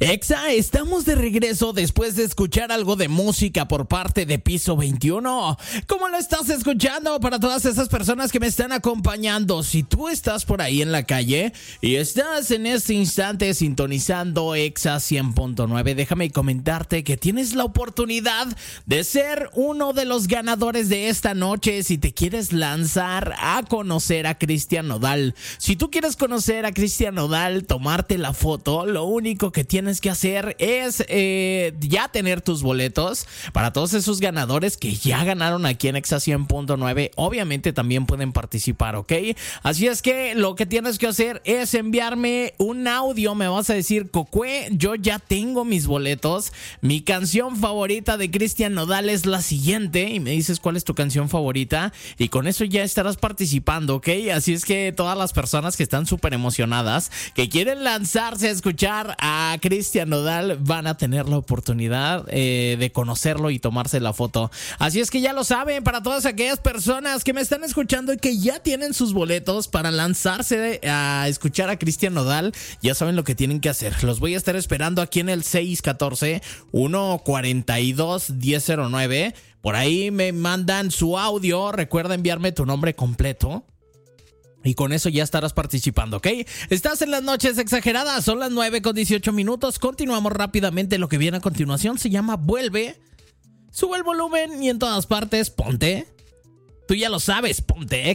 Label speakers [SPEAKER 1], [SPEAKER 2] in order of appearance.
[SPEAKER 1] Exa, estamos de regreso después de escuchar algo de música por parte de Piso 21. ¿Cómo lo estás escuchando? Para todas esas personas que me están acompañando, si tú estás por ahí en la calle y estás en este instante sintonizando Exa 100.9, déjame comentarte que tienes la oportunidad de ser uno de los ganadores de esta noche si te quieres lanzar a conocer a Cristian Nodal. Si tú quieres conocer a Cristian Nodal, tomarte la foto, lo único que tienes que hacer es ya tener tus boletos. Para todos esos ganadores que ya ganaron aquí en Exa 100.9, obviamente también pueden participar, ¿ok? Así es que lo que tienes que hacer es enviarme un audio. Me vas a decir: Cocue, yo ya tengo mis boletos, mi canción favorita de Cristian Nodal es la siguiente, y me dices cuál es tu canción favorita, y con eso ya estarás participando, ¿ok? Así es que todas las personas que están súper emocionadas, que quieren lanzarse a escuchar a Cristian Nodal, van a tener la oportunidad de conocerlo y tomarse la foto. Así es que ya lo saben, para todas aquellas personas que me están escuchando y que ya tienen sus boletos para lanzarse a escuchar a Cristian Nodal, ya saben lo que tienen que hacer. Los voy a estar esperando aquí en el 614-142-1009. Por ahí me mandan su audio. Recuerda enviarme tu nombre completo y con eso ya estarás participando, ¿ok? Estás en las noches exageradas, son las 9:18. Continuamos rápidamente. Lo que viene a continuación se llama Vuelve. Sube el volumen y en todas partes ponte. Tú ya lo sabes, ponte